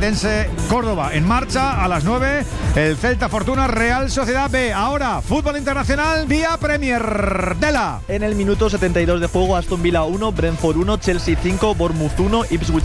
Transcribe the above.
Eldense Córdoba en marcha a las 9. El Celta Fortuna Real Sociedad B. Ahora, fútbol internacional vía Premier. Dela. En el minuto 72 de juego, Aston Villa 1, Brentford 1, Chelsea 5, Bournemouth 1, Ipswich